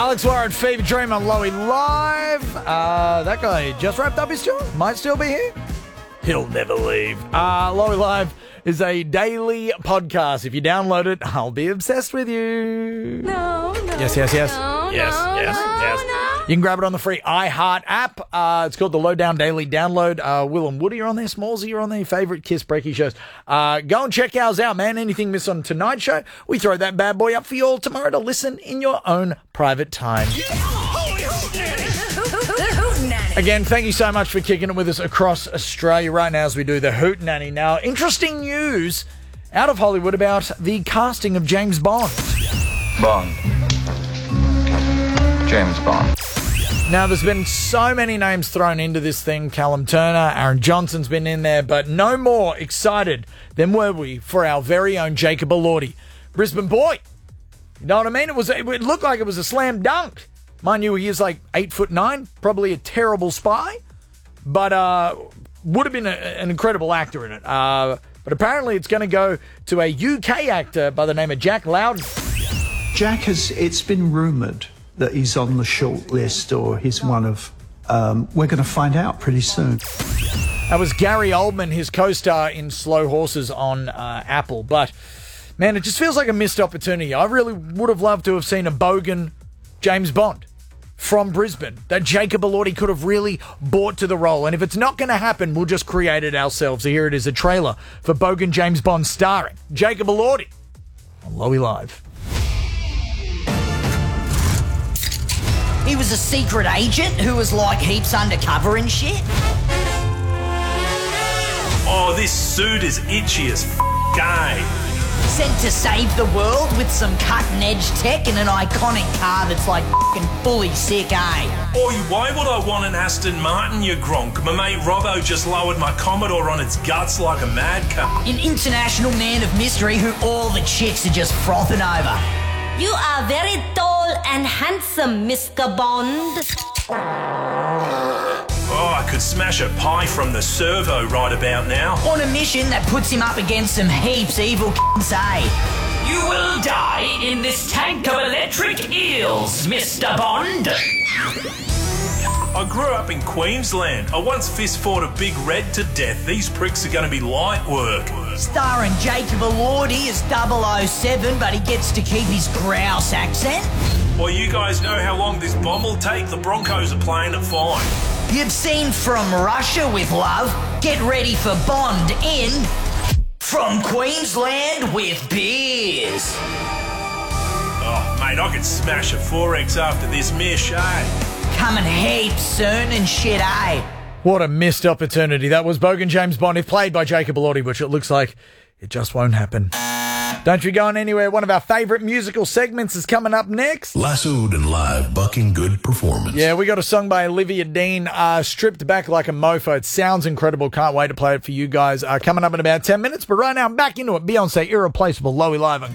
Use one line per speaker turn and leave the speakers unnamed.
Alex Warren, Fever Dream on Lowy Live. That guy just wrapped up his tour. Might still be here. He'll never leave. Lowy Live is a daily podcast. If you download it, I'll be obsessed with you.
No.
Yes. You can grab it on the free iHeart app. It's called the Lowdown Daily Download. Will and Woody are on there. Smallsy, you're on there. Your favourite Kiss Breaky shows. Go and check ours out, man. Anything missed on tonight's show, we throw that bad boy up for you all tomorrow to listen in your own private time. Again, thank you so much for kicking it with us across Australia right now as we do the Hootenanny. Now, interesting news out of Hollywood about the casting of James Bond.
James Bond.
Now, there's been so many names thrown into this thing. Callum Turner, Aaron Johnson's been in there, but no more excited than were we for our very own Jacob Elordi. Brisbane boy. You know what I mean? It looked like it was a slam dunk. Mind you, he is like 8'9", probably a terrible spy, but would have been an incredible actor in it. But apparently it's going to go to a UK actor by the name of Jack Lowden.
Jack it's been rumoured that he's on the short list or he's one of, we're going to find out pretty soon.
That was Gary Oldman, his co-star in Slow Horses on Apple. But, man, it just feels like a missed opportunity. I really would have loved to have seen a bogan James Bond from Brisbane that Jacob Elordi could have really brought to the role. And if it's not going to happen, we'll just create it ourselves. So here it is, a trailer for bogan James Bond starring Jacob Elordi on Lowy Live.
He was a secret agent who was like heaps undercover and shit.
Oh, this suit is itchy as gay.
Sent to save the world with some cutting-edge tech and an iconic car that's like fucking fully sick, eh?
Oi, why would I want an Aston Martin, you gronk? My mate Robbo just lowered my Commodore on its guts like a madcap.
An international man of mystery who all the chicks are just frothing over.
You are very tall and handsome, Mr. Bond.
Oh, I could smash a pie from the servo right about now.
On a mission that puts him up against some heaps evil eh?
You will die in this tank of electric eels, Mr. Bond.
I grew up in Queensland. I once fist fought a big red to death. These pricks are going to be light work.
Starring Jacob Elordi as 007, but he gets to keep his grouse accent.
Well, you guys know how long this bomb will take. The Broncos are playing it fine.
You've seen From Russia with Love. Get ready for Bond in From Queensland with Beers.
Oh, mate, I could smash a 4X after this mish, eh?
Coming heaps soon and shit, eh?
What a missed opportunity. That was bogan James Bond, if played by Jacob Elordi, which it looks like it just won't happen. Don't you go anywhere. One of our favourite musical segments is coming up next.
Lassoed and live, bucking good performance.
Yeah, we got a song by Olivia Dean, Stripped Back Like a Mofo. It sounds incredible. Can't wait to play it for you guys. Coming up in about 10 minutes. But right now, I'm back into it. Beyonce, Irreplaceable, Lowy Live on